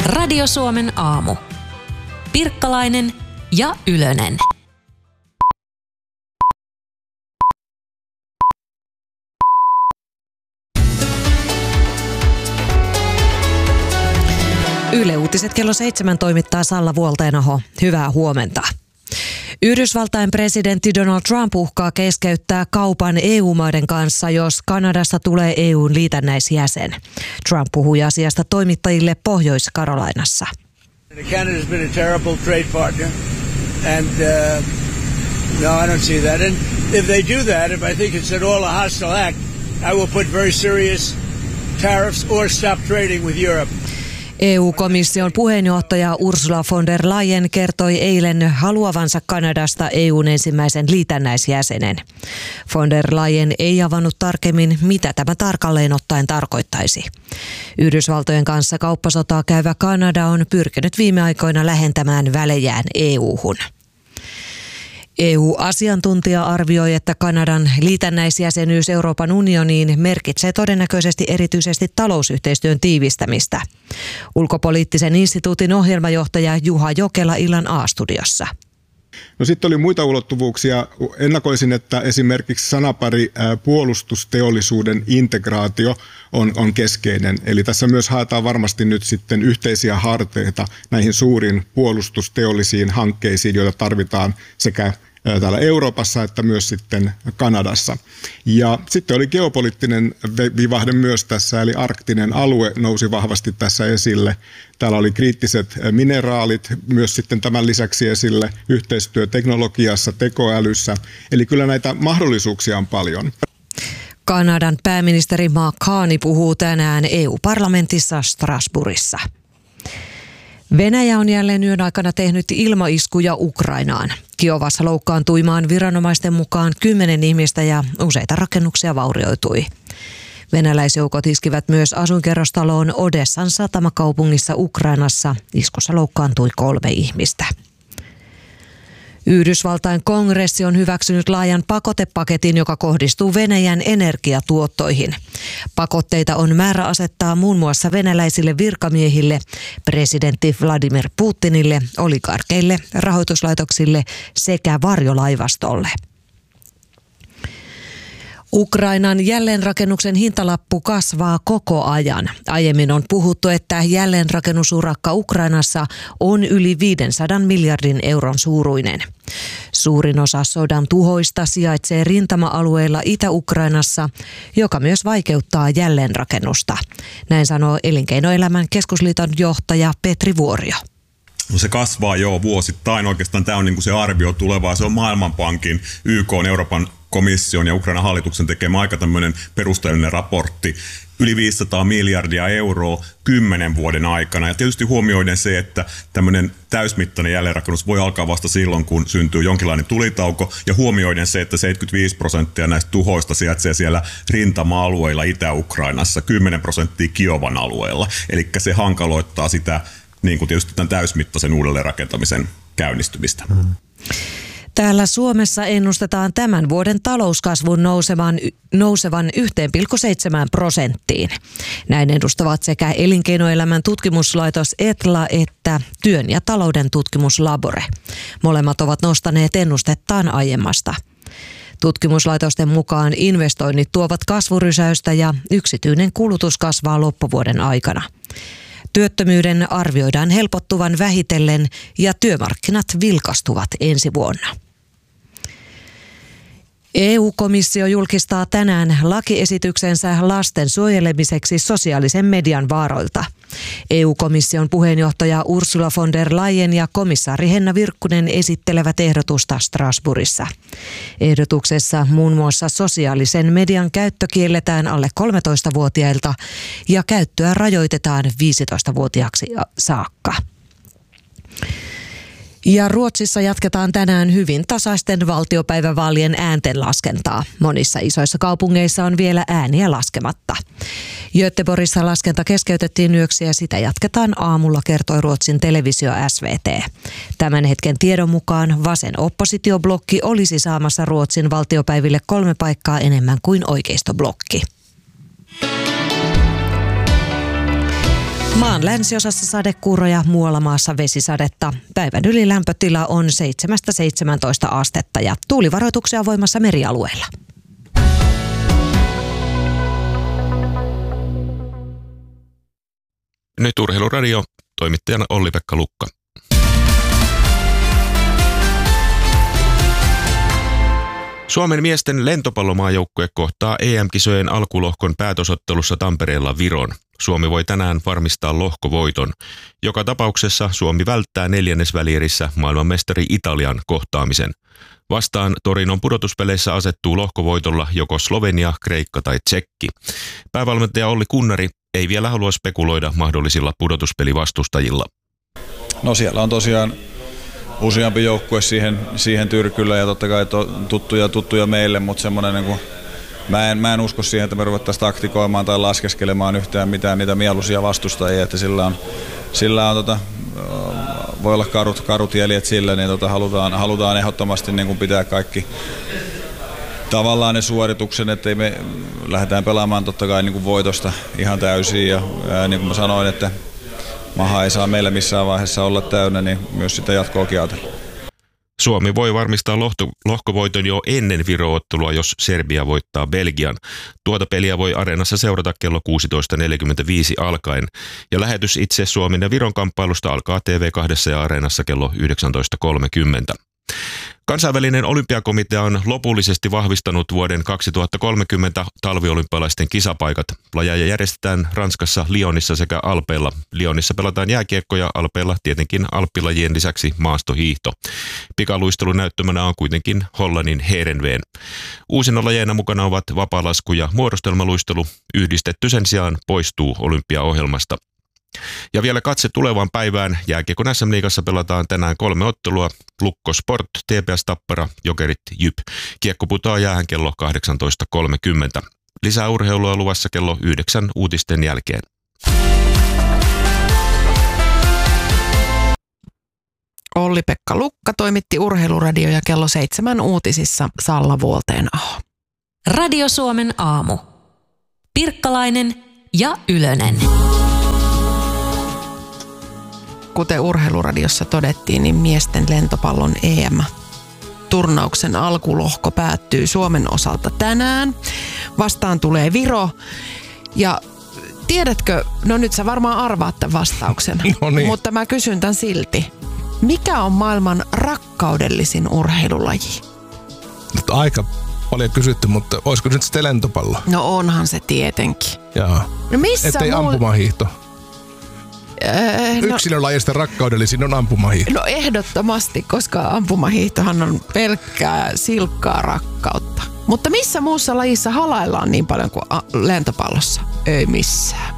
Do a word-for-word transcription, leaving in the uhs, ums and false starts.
Radio Suomen aamu. Pirkkalainen ja Ylönen. Yle Uutiset kello seitsemän toimittaa Salla Vuolteenoho. Hyvää huomenta. Yhdysvaltain presidentti Donald Trump uhkaa keskeyttää kaupan E U-maiden kanssa, jos Kanadasta tulee E U:n liitännäisjäsen. Trump puhui asiasta toimittajille Pohjois-Carolinassa. Canada's been a terrible trade partner, and uh, no, I don't see that. And if they do that, if I think it's at all a hostile act, I will put very serious tariffs or stop trading with Europe. E U-komission puheenjohtaja Ursula von der Leyen kertoi eilen haluavansa Kanadasta E U:n ensimmäisen liitännäisjäsenen. Von der Leyen ei avannut tarkemmin, mitä tämä tarkalleen ottaen tarkoittaisi. Yhdysvaltojen kanssa kauppasotaa käyvä Kanada on pyrkinyt viime aikoina lähentämään välejään E U:hun. E U-asiantuntija arvioi, että Kanadan liitännäisjäsenyys Euroopan unioniin merkitsee todennäköisesti erityisesti talousyhteistyön tiivistämistä. Ulkopoliittisen instituutin ohjelmajohtaja Juha Jokela illan A-studiossa. No sitten oli muita ulottuvuuksia. Ennakoisin, että esimerkiksi sanapari puolustusteollisuuden integraatio on, on keskeinen. Eli tässä myös haetaan varmasti nyt sitten yhteisiä harteita näihin suuriin puolustusteollisiin hankkeisiin, joita tarvitaan sekä täällä Euroopassa että myös sitten Kanadassa. Ja sitten oli geopoliittinen vivahde myös tässä, eli arktinen alue nousi vahvasti tässä esille. Täällä oli kriittiset mineraalit myös sitten tämän lisäksi esille, yhteistyö teknologiassa, tekoälyssä. Eli kyllä näitä mahdollisuuksia on paljon. Kanadan pääministeri Mark Carney puhuu tänään E U-parlamentissa Strasbourgissa. Venäjä on jälleen yön aikana tehnyt ilmaiskuja Ukrainaan. Kiovassa loukkaantui maan viranomaisten mukaan kymmenen ihmistä ja useita rakennuksia vaurioitui. Venäläisjoukot iskivät myös asuinkerrostaloon Odessan satamakaupungissa Ukrainassa. Iskussa loukkaantui kolme ihmistä. Yhdysvaltain kongressi on hyväksynyt laajan pakotepaketin, joka kohdistuu Venäjän energiatuottoihin. Pakotteita on määrä asettaa muun muassa venäläisille virkamiehille, presidentti Vladimir Putinille, oligarkeille, rahoituslaitoksille sekä varjolaivastolle. Ukrainan jälleenrakennuksen hintalappu kasvaa koko ajan. Aiemmin on puhuttu, että jälleenrakennusurakka Ukrainassa on yli viisisataa miljardin euron suuruinen. Suurin osa sodan tuhoista sijaitsee rintama-alueilla Itä-Ukrainassa, joka myös vaikeuttaa jälleenrakennusta. Näin sanoo Elinkeinoelämän keskusliiton johtaja Petri Vuorio. No se kasvaa jo vuosittain. Oikeastaan tämä on niin kuin se arvio tulevaa. Se on Maailmanpankin, Y K:n, Euroopan komission ja Ukrainan hallituksen tekemä aika tämmöinen perusteellinen raportti. Yli viisisataa miljardia euroa kymmenen vuoden aikana. Ja tietysti huomioiden se, että tämmöinen täysmittainen jälleenrakennus voi alkaa vasta silloin, kun syntyy jonkinlainen tulitauko. Ja huomioiden se, että seitsemänkymmentäviisi prosenttia näistä tuhoista sijaitsee siellä rintama-alueilla Itä-Ukrainassa, kymmenen prosenttia Kiovan alueella. Eli se hankaloittaa sitä niin kuin tietysti tämän täysmittaisen uudelleenrakentamisen käynnistymistä. Mm. Täällä Suomessa ennustetaan tämän vuoden talouskasvun nousevan, nousevan yksi pilkku seitsemän prosenttiin. Näin ennustavat sekä Elinkeinoelämän tutkimuslaitos Etla että Työn ja talouden tutkimuslabore. Molemmat ovat nostaneet ennustettaan aiemmasta. Tutkimuslaitosten mukaan investoinnit tuovat kasvurysäystä ja yksityinen kulutus kasvaa loppuvuoden aikana. Työttömyyden arvioidaan helpottuvan vähitellen ja työmarkkinat vilkastuvat ensi vuonna. E U-komissio julkistaa tänään lakiesityksensä lasten suojelemiseksi sosiaalisen median vaaroilta. E U-komission puheenjohtaja Ursula von der Leyen ja komissaari Henna Virkkunen esittelevät ehdotusta Strasbourgissa. Ehdotuksessa muun muassa sosiaalisen median käyttö kielletään alle kolmetoistavuotiailta ja käyttöä rajoitetaan viisitoistavuotiaaksi saakka. Ja Ruotsissa jatketaan tänään hyvin tasaisten valtiopäivävaalien ääntenlaskentaa. Monissa isoissa kaupungeissa on vielä ääniä laskematta. Göteborgissa laskenta keskeytettiin yöksi ja sitä jatketaan aamulla, kertoi Ruotsin televisio S V T. Tämän hetken tiedon mukaan vasen oppositioblokki olisi saamassa Ruotsin valtiopäiville kolme paikkaa enemmän kuin oikeistoblokki. Maan länsiosassa sadekuuroja, muualla maassa vesisadetta. Päivän ylilämpötila on seitsemästä seitsemääntoista astetta ja tuulivaroituksia voimassa merialueilla. Nyt Urheiluradio, toimittajana Olli-Pekka Lukka. Suomen miesten lentopallomaajoukkue kohtaa E M-kisojen alkulohkon päätösottelussa Tampereella Viron. Suomi voi tänään varmistaa lohkovoiton. Joka tapauksessa Suomi välttää neljännesvälierissä maailmanmestari Italian kohtaamisen. Vastaan Torinon pudotuspeleissä asettuu lohkovoitolla joko Slovenia, Kreikka tai Tsekki. Päävalmentaja Olli Kunnari ei vielä halua spekuloida mahdollisilla pudotuspelivastustajilla. No siellä on tosiaan useampi joukkue siihen, siihen tyrkyllä ja totta kai to, tuttuja, tuttuja meille, mutta semmoinen niin kuin, mä, en, mä en usko siihen, että me ruvettaisiin taktikoimaan tai laskeskelemaan yhtään mitään niitä mieluisia vastustajia, että sillä on, sillä on tota, voi olla karut, karut jäljet sillä, niin tota, halutaan, halutaan ehdottomasti niin kuin pitää kaikki tavallaan ne suorituksen, että me lähdetään pelaamaan totta kai niin kuin voitosta ihan täysin ja ää, niin kuin mä sanoin, että maha ei saa meillä missään vaiheessa olla täynnä, niin myös sitä jatkoakin ajatella. Suomi voi varmistaa lohto, lohkovoiton jo ennen Viro-ottelua, jos Serbia voittaa Belgian. Tuota peliä voi Areenassa seurata kello kuusitoista neljäkymmentäviisi alkaen. Ja lähetys itse Suomen ja Viron kamppailusta alkaa T V kaksi ja Areenassa kello yhdeksäntoista kolmekymmentä. Kansainvälinen olympiakomitea on lopullisesti vahvistanut vuoden kaksituhattakolmekymmentä talviolympialaisten kisapaikat. Lajeja järjestetään Ranskassa, Lyonissa sekä Alpeilla. Lyonissa pelataan jääkiekko ja Alpeilla tietenkin alppilajien lisäksi maastohiihto. Pikaluistelun näyttämänä on kuitenkin Hollannin Heerenveen. Uusina lajeina mukana ovat vapaalasku ja muodostelmaluistelu. Yhdistetty sen sijaan poistuu olympiaohjelmasta. Ja vielä katse tulevaan päivään. Jääkiekon S M-liigassa pelataan tänään kolme ottelua. Lukko Sport, T P S Tappara, Jokerit Jyp. Kiekko putoaa jäähän kello kahdeksantoista kolmekymmentä. Lisää urheilua luvassa kello yhdeksän uutisten jälkeen. Olli-Pekka Lukka toimitti Urheiluradio ja kello seitsemän uutisissa Salla Vuolteenaho. Radio Suomen aamu. Pirkkalainen ja Ylönen. Kuten Urheiluradiossa todettiin, niin miesten lentopallon E M-turnauksen alkulohko päättyy Suomen osalta tänään. Vastaan tulee Viro. Ja tiedätkö, no nyt sä varmaan arvaat tämän vastauksen, no niin. Mutta mä kysyn tän silti. Mikä on maailman rakkaudellisin urheilulaji? Nyt aika paljon kysytty, mutta olisiko nyt sitten lentopallo? No onhan se tietenkin. Jaa. No missä Ettei muu... ampumahiihto. Äh, no, Yksilölajista rakkaudellisin on ampumahiihto. No ehdottomasti, koska ampumahiihtohan on pelkkää silkkaa rakkautta. Mutta missä muussa lajissa halaillaan niin paljon kuin a- lentopallossa? Ei missään.